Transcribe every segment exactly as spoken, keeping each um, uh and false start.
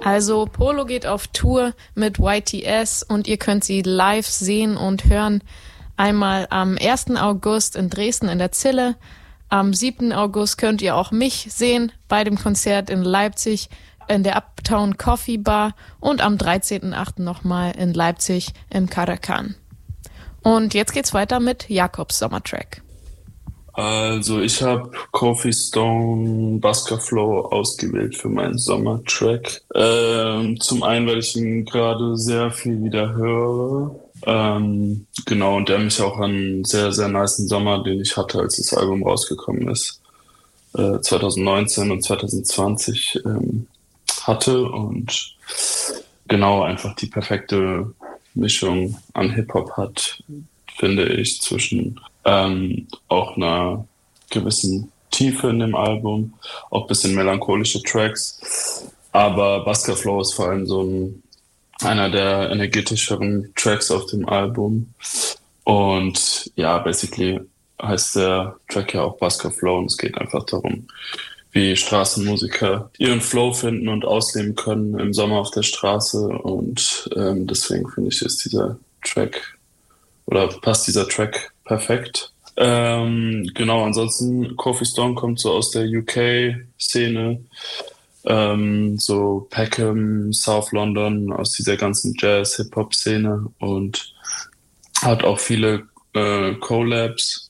Also Polo geht auf Tour mit Y T S und ihr könnt sie live sehen und hören. Einmal am ersten August in Dresden in der Zille. Am siebten August könnt ihr auch mich sehen bei dem Konzert in Leipzig in der Uptown Coffee Bar und am dreizehnten achten nochmal in Leipzig im Caracan. Und jetzt geht's weiter mit Jakobs Sommertrack. Also ich habe Coffee Stone Busker Flow ausgewählt für meinen Sommertrack. Ähm, zum einen, weil ich ihn gerade sehr viel wieder höre. Ähm, genau, und der mich auch an einen sehr, sehr nicen Sommer, den ich hatte, als das Album rausgekommen ist, äh, zwanzig neunzehn und zwanzig zwanzig ähm, hatte. Und genau, einfach die perfekte Mischung an Hip-Hop hat, finde ich, zwischen ähm, auch einer gewissen Tiefe in dem Album, auch ein bisschen melancholische Tracks. Aber Busker Flow ist vor allem so ein, einer der energetischeren Tracks auf dem Album. Und ja, basically heißt der Track ja auch Busker Flow und es geht einfach darum, wie Straßenmusiker ihren Flow finden und ausleben können im Sommer auf der Straße. Und ähm, deswegen finde ich, ist dieser Track oder passt dieser Track perfekt. Ähm, genau, ansonsten Coffee Stone kommt so aus der U K-Szene, ähm, so Peckham, South London, aus dieser ganzen Jazz-Hip-Hop-Szene und hat auch viele äh, Collabs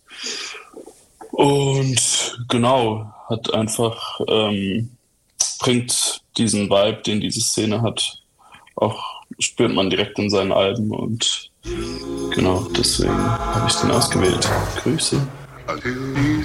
und genau, hat einfach, ähm, bringt diesen Vibe, den diese Szene hat, auch spürt man direkt in seinen Alben und genau, deswegen habe ich den ausgewählt. Grüße. Until he